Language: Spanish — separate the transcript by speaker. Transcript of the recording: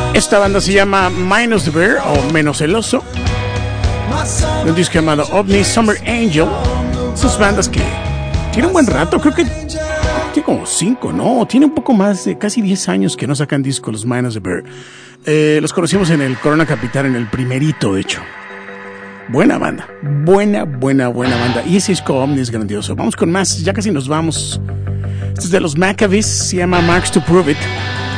Speaker 1: Esta banda se llama Minus the Bear o Menos el Oso. Un disco llamado OVNI Summer Angel. Esas bandas que tienen un buen rato, creo que tiene como 5, no, tiene un poco más de casi 10 años que no sacan discos los Minus the Bear. Los conocimos en el Corona Capital, en el primerito, de hecho. Buena banda, buena banda. Y ese disco OVNI es grandioso. Vamos con más, ya casi nos vamos. Este es de los Maccabees, se llama Marks to Prove It.